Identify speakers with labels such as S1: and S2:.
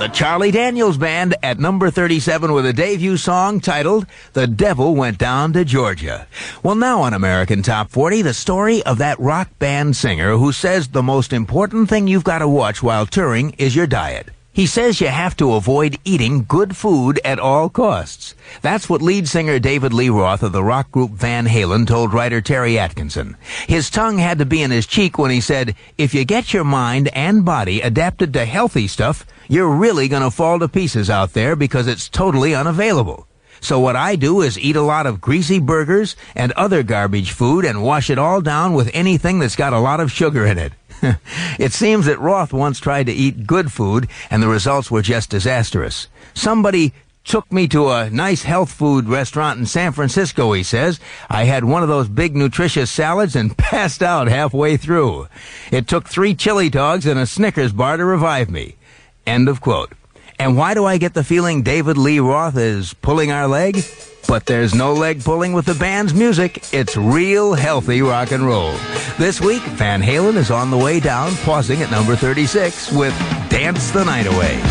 S1: The Charlie Daniels Band at number 37 with a debut song titled The Devil Went Down to Georgia. Well, now on American Top 40, the story of that rock band singer who says the most important thing you've got to watch while touring is your diet. He says you have to avoid eating good food at all costs. That's what lead singer David Lee Roth of the rock group Van Halen told writer Terry Atkinson. His tongue had to be in his cheek when he said, if you get your mind and body adapted to healthy stuff, you're really going to fall to pieces out there because it's totally unavailable. So what I do is eat a lot of greasy burgers and other garbage food and wash it all down with anything that's got a lot of sugar in it. It seems that Roth once tried to eat good food, and the results were just disastrous. Somebody took me to a nice health food restaurant in San Francisco, he says. I had one of those big nutritious salads and passed out halfway through. It took 3 chili dogs and a Snickers bar to revive me. End of quote. And why do I get the feeling David Lee Roth is pulling our leg? But there's no leg pulling with the band's music. It's real healthy rock and roll. This week, Van Halen is on the way down, pausing at number 36 with Dance the Night Away.